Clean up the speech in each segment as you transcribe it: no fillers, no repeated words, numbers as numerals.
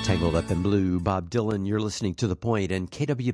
Tangled Up in Blue, Bob Dylan. You're listening to The Point and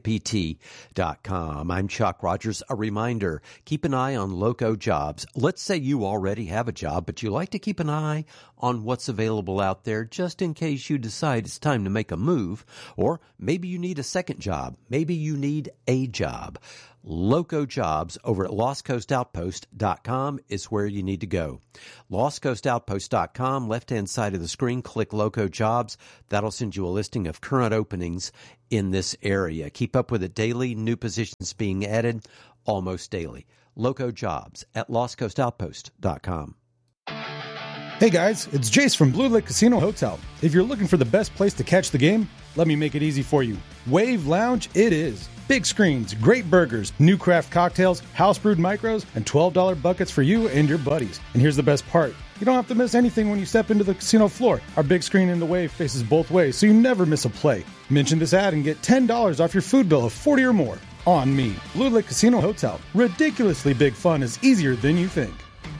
KWPT.com. I'm Chuck Rogers. A reminder, keep an eye on Loco Jobs. Let's say you already have a job, but you like to keep an eye on what's available out there just in case you decide it's time to make a move. Or maybe you need a second job. Maybe you need a job. Loco Jobs over at LostCoastOutpost.com is where you need to go. LostCoastOutpost.com, left-hand side of the screen, click Loco Jobs. That'll send you a listing of current openings in this area. Keep up with it daily. New positions being added almost daily. Loco Jobs at LostCoastOutpost.com. Hey guys, it's Jace from Blue Lake Casino Hotel. If you're looking for the best place to catch the game, let me make it easy for you. Wave Lounge it is. Big screens, great burgers, new craft cocktails, house brewed micros, and $12 buckets for you and your buddies. And here's the best part. You don't have to miss anything when you step into the casino floor. Our big screen in the Wave faces both ways, so you never miss a play. Mention this ad and get $10 off your food bill of $40 or more. On me. Blue Lake Casino Hotel. Ridiculously big fun is easier than you think.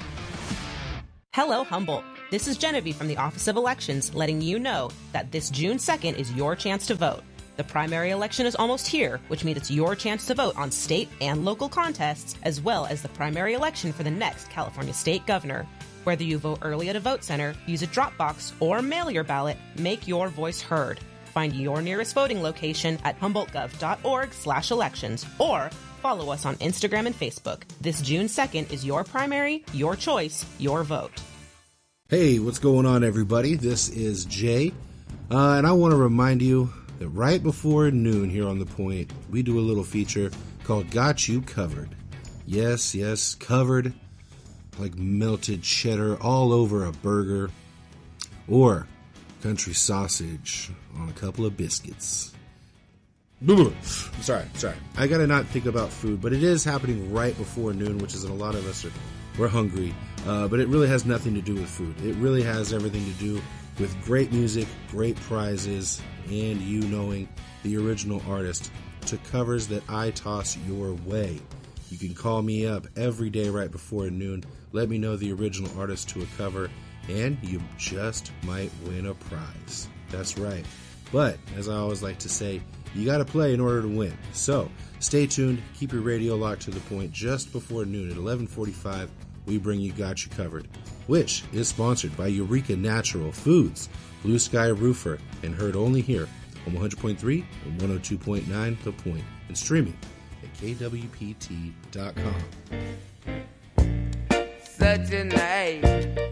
Hello, Humboldt. This is Genevieve from the Office of Elections letting you know that this June 2nd is your chance to vote. The primary election is almost here, which means it's your chance to vote on state and local contests, as well as the primary election for the next California state governor. Whether you vote early at a vote center, use a drop box, or mail your ballot, make your voice heard. Find your nearest voting location at humboldtgov.org/elections or follow us on Instagram and Facebook. This June 2nd is your primary, your choice, your vote. Hey, what's going on, everybody? This is Jay, and I want to remind you that right before noon here on The Point, we do a little feature called Got You Covered. Yes, covered like melted cheddar all over a burger or country sausage on a couple of biscuits. Sorry. I gotta not think about food, but it is happening right before noon, which is a lot of us we're hungry, but it really has nothing to do with food. It really has everything to do with great music, great prizes, and you knowing the original artist to covers that I toss your way. You can call me up every day right before noon, let me know the original artist to a cover, and you just might win a prize. That's right. But, as I always like to say, you gotta play in order to win. So, stay tuned, keep your radio locked to The Point. Just before noon at 11:45, we bring you Got You Covered, which is sponsored by Eureka Natural Foods, Blue Sky Roofer, and heard only here on 100.3 and 102.9 The Point, and streaming at kwpt.com. Such a night